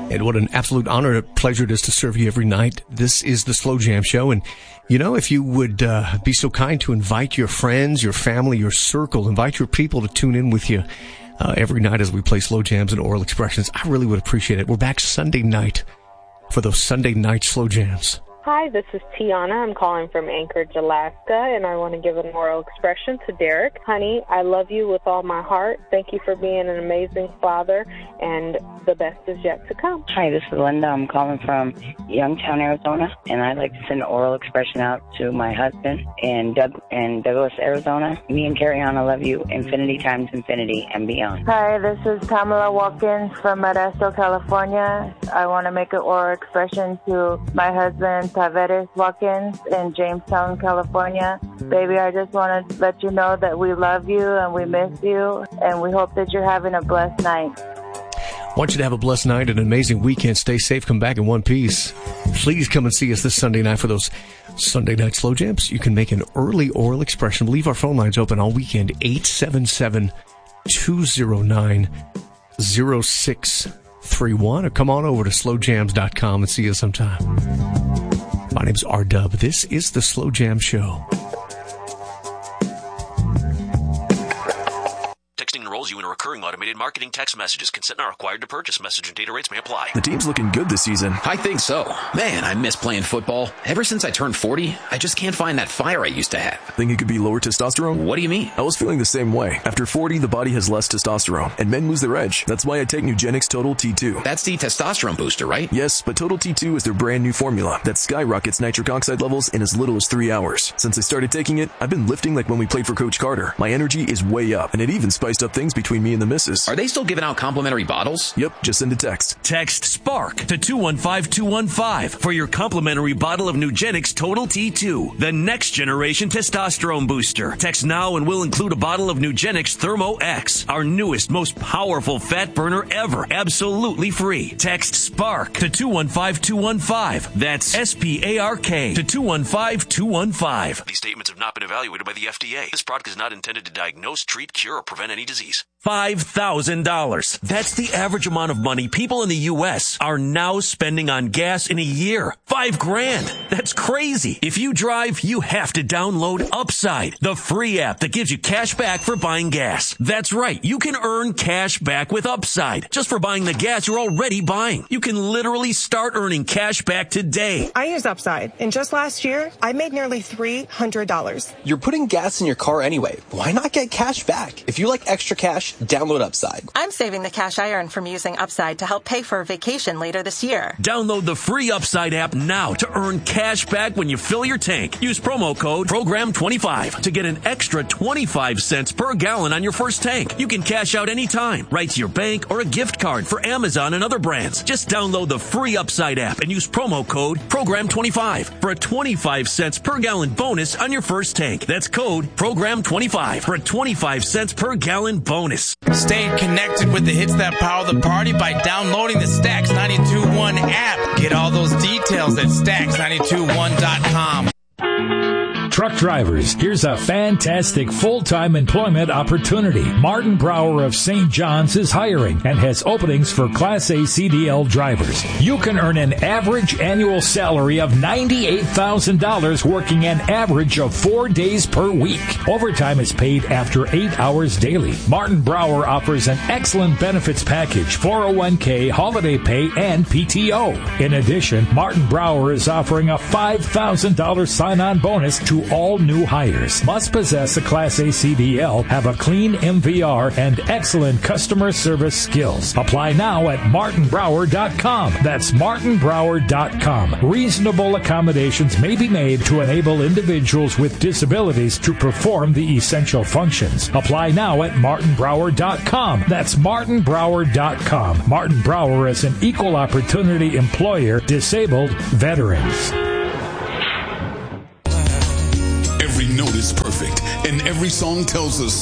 And what an absolute honor and pleasure it is to serve you every night. This is the Slow Jam Show. And, if you would be so kind to invite your friends, your family, your circle, invite your people to tune in with you every night as we play slow jams and oral expressions, I really would appreciate it. We're back Sunday night for those Sunday night slow jams. Hi, this is Tiana. I'm calling from Anchorage, Alaska, and I want to give an oral expression to Derek. Honey, I love you with all my heart. Thank you for being an amazing father, and the best is yet to come. Hi, this is Linda. I'm calling from Youngtown, Arizona, and I'd like to send an oral expression out to my husband in Douglas, Arizona. Me and Carriana love you infinity times infinity and beyond. Hi, this is Pamela Watkins from Modesto, California. I want to make an oral expression to my husband, Taveras Watkins in Jamestown, California. Baby, I just want to let you know that we love you and we miss you, and we hope that you're having a blessed night. I want you to have a blessed night and an amazing weekend. Stay safe. Come back in one piece. Please come and see us this Sunday night for those Sunday night slow jams. You can make an early oral expression. Leave our phone lines open all weekend. 877-209-0631. Or come on over to slowjams.com and see us sometime. My name's R-Dub. This is the Slow Jam Show. Texting enrolls you in a recurring automated marketing text messages. Consent not required to purchase. Message and data rates may apply. The team's looking good this season. I think so. Man, I miss playing football. Ever since I turned 40, I just can't find that fire I used to have. Think it could be lower testosterone? What do you mean? I was feeling the same way. After 40, the body has less testosterone, and men lose their edge. That's why I take Nugenix Total T2. That's the testosterone booster, right? Yes, but Total T2 is their brand new formula that skyrockets nitric oxide levels in as little as 3 hours. Since I started taking it, I've been lifting like when we played for Coach Carter. My energy is way up, and it even spiced up things between me and the missus. Are they still giving out complimentary bottles? Yep, just send a text. Text SPARK to 215-215 for your complimentary bottle of Nugenix Total T2, the next generation testosterone booster. Text now and we'll include a bottle of Nugenix Thermo X, our newest, most powerful fat burner ever, absolutely free. Text SPARK to 215-215. That's SPARK to 215-215. These statements have not been evaluated by the FDA. This product is not intended to diagnose, treat, cure, or prevent any disease. $5,000. That's the average amount of money people in the U.S. are now spending on gas in a year. $5,000. That's crazy. If you drive, you have to download Upside, the free app that gives you cash back for buying gas. That's right. You can earn cash back with Upside just for buying the gas you're already buying. You can literally start earning cash back today. I use Upside, and just last year, I made nearly $300. You're putting gas in your car anyway. Why not get cash back? If you like extra cash, download Upside. I'm saving the cash I earn from using Upside to help pay for a vacation later this year. Download the free Upside app now to earn cash back when you fill your tank. Use promo code PROGRAM25 to get an extra 25 cents per gallon on your first tank. You can cash out anytime, right to your bank or a gift card for Amazon and other brands. Just download the free Upside app and use promo code PROGRAM25 for a 25 cents per gallon bonus on your first tank. That's code PROGRAM25 for a 25 cents per gallon bonus. Stay connected with the hits that power the party by downloading the Stax 92.1 app. Get all those details at Stax921.com. Truck drivers, here's a fantastic full-time employment opportunity. Martin Brower of St. John's is hiring and has openings for Class A CDL drivers. You can earn an average annual salary of $98,000 working an average of 4 days per week. Overtime is paid after 8 hours daily. Martin Brower offers an excellent benefits package, 401k, holiday pay, and PTO. In addition, Martin Brower is offering a $5,000 sign-on bonus to all new hires. Must possess a Class A CDL, have a clean MVR, and excellent customer service skills. Apply now at martinbrower.com. That's martinbrower.com. Reasonable accommodations may be made to enable individuals with disabilities to perform the essential functions. Apply now at martinbrower.com. That's martinbrower.com. Martin Brower is an equal opportunity employer, disabled veterans. Every note is perfect, and every song tells us